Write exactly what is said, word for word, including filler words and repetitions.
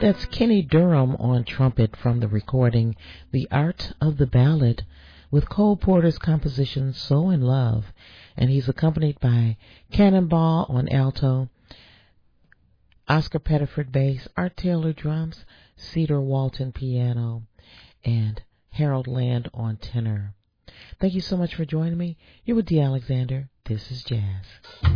That's Kenny Durham on trumpet from the recording The Art of the Ballad with Cole Porter's composition So in Love, and he's accompanied by Cannonball on alto, Oscar Pettiford bass, Art Taylor drums, Cedar Walton piano, and Harold Land on tenor. Thank you so much for joining me. You're with Dee Alexander. This is Jazz.